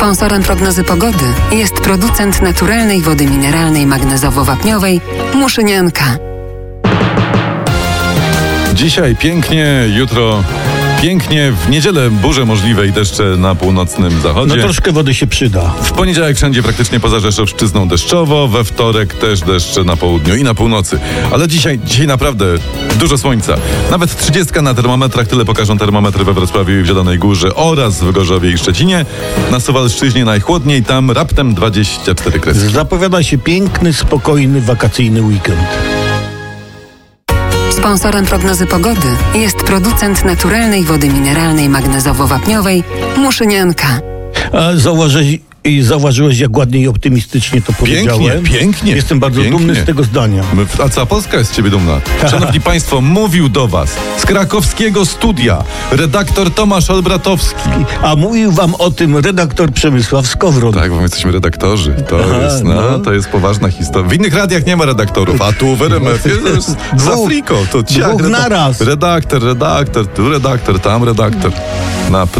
Sponsorem prognozy pogody jest producent naturalnej wody mineralnej magnezowo-wapniowej Muszynianka. Dzisiaj pięknie, jutro pięknie, w niedzielę burze możliwe i deszcze na północnym zachodzie. No troszkę wody się przyda. W poniedziałek wszędzie praktycznie poza Rzeszowszczyzną deszczowo, we wtorek też deszcze na południu i na północy. Ale dzisiaj naprawdę dużo słońca. Nawet 30 na termometrach, tyle pokażą termometry we Wrocławiu i w Zielonej Górze oraz w Gorzowie i Szczecinie. Na Suwalszczyźnie najchłodniej, tam raptem 24 kreski. Zapowiada się piękny, spokojny, wakacyjny weekend. Sponsorem prognozy pogody jest producent naturalnej wody mineralnej magnezowo-wapniowej Muszynianka. Zauważyłeś, jak ładnie i optymistycznie to powiedziałem? Pięknie. Jestem bardzo dumny z tego zdania. A cała Polska jest z ciebie dumna. Szanowni Państwo, mówił do was z krakowskiego studia redaktor Tomasz Olbratowski. A mówił wam o tym redaktor Przemysław Skowron. Tak, bo my jesteśmy redaktorzy. To jest poważna historia. W innych radiach nie ma redaktorów, a tu w RMF jest z Afriko. To dwóch naraz. Redaktor, tu redaktor, tam redaktor. Naprawdę.